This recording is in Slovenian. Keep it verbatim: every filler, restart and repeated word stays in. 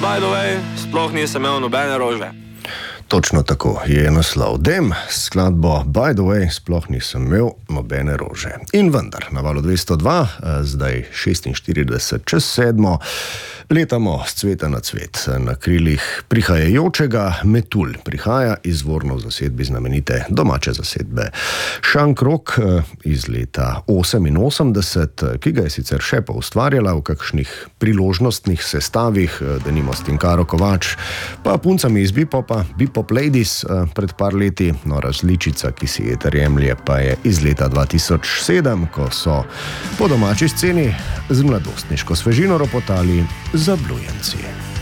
by the way, sploh nisem imel nobene rože. Točno tako je naslov. Dem, skladbo By the way, sploh nisem imel nobene rože. In vendar, na valu dvesto dva, zdaj šestinštirideset čez sedmo, letamo s cveta na cvet. Na krilih prihajajočega Metulj prihaja izvorno v zasedbi znamenite domače zasedbe Šank Rock iz leta oseminosemdeset, ki ga je sicer še poustvarjala v kakšnih priložnostnih sestavih, denimo s Tinkaro Kovač, pa puncami iz Bipopa, Bipop Ladies pred par leti, no različica, ki si eter jemlje, pa je iz leta dva tisoč sedem, ko so po domači sceni z mladostniško svežino ropotali Zablujenci.